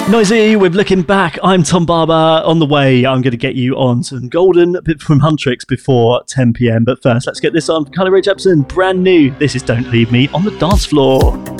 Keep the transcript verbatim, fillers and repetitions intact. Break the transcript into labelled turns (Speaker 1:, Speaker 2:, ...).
Speaker 1: Noisy with Looking Back. I'm Tom Barber. On the way, I'm going to get you on some golden bit from Huntrix before ten p.m. But first, let's get this on. Carly Rae Jepsen, brand new. This is Don't Leave Me on the Dance Floor.